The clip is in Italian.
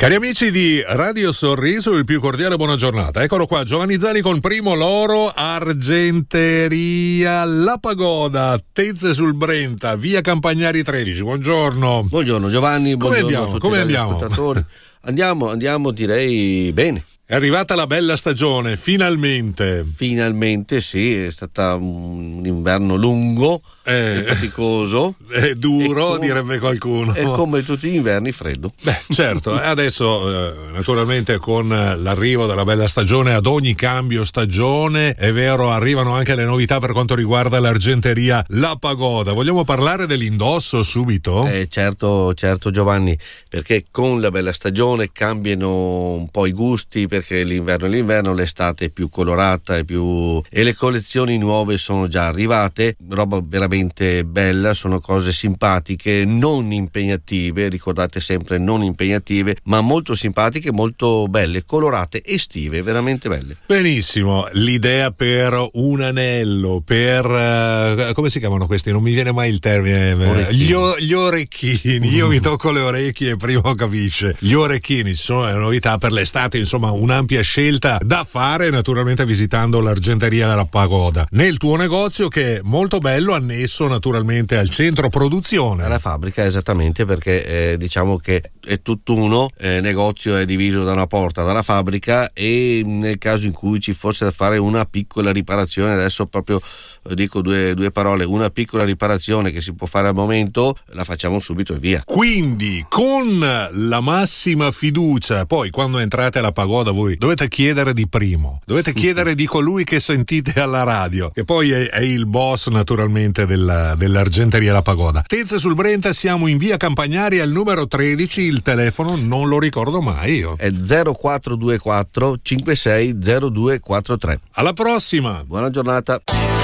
Cari amici di Radio Sorriso, il più cordiale buona giornata. Eccolo qua, Giovanni Zani con Primo Loro, Argenteria La Pagoda, Tezze sul Brenta, via Campagnari 13. Buongiorno. Buongiorno Giovanni, buongiorno a tutti Come gli andiamo? ascoltatori. Andiamo direi bene. È arrivata la bella stagione, finalmente. Finalmente sì, è stata un inverno lungo e faticoso. È duro, direbbe qualcuno. E come tutti gli inverni freddo. Beh, certo, adesso naturalmente con l'arrivo della bella stagione, ad ogni cambio stagione, è vero, arrivano anche le novità per quanto riguarda l'Argenteria La Pagoda. Vogliamo parlare dell'indosso subito? Certo Giovanni, perché con la bella stagione cambiano un po' i gusti, perché l'inverno è l'inverno, l'estate è più colorata e le collezioni nuove sono già arrivate, roba veramente bella, sono cose simpatiche, non impegnative, ricordate sempre non impegnative, ma molto simpatiche, molto belle, colorate, estive, veramente belle. Benissimo, l'idea per un anello, per come si chiamano questi? Non mi viene mai il termine. Gli orecchini. Io mi tocco le orecchie e prima capisce. Gli orecchini sono le novità per l'estate, insomma un'ampia scelta da fare, naturalmente visitando l'Argenteria della Pagoda nel tuo negozio, che è molto bello, annesso naturalmente al centro produzione, alla fabbrica, esattamente, perché diciamo che è tutt'uno, negozio è diviso da una porta dalla fabbrica, e nel caso in cui ci fosse da fare una piccola riparazione, adesso proprio dico due parole, una piccola riparazione che si può fare al momento, la facciamo subito e via. Quindi con la massima fiducia, poi quando entrate alla Pagoda voi dovete chiedere di Primo, dovete chiedere di colui che sentite alla radio, che poi è il boss naturalmente dell'Argenteria La Pagoda. Tezze sul Brenta, siamo in via Campagnari al numero 13, il telefono non lo ricordo mai io. È 0424 56 0243. Alla prossima. Buona giornata.